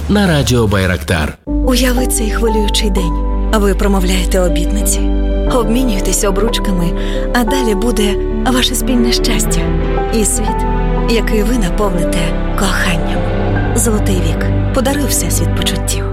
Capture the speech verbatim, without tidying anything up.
на радіо Байрактар. Уяви цей хвилюючий день. Ви промовляєте обітниці, обмінюєтесь обручками, а далі буде ваше спільне щастя і світ, який ви наповните коханням. Золотий вік. Подаруй всесвіт почуттів.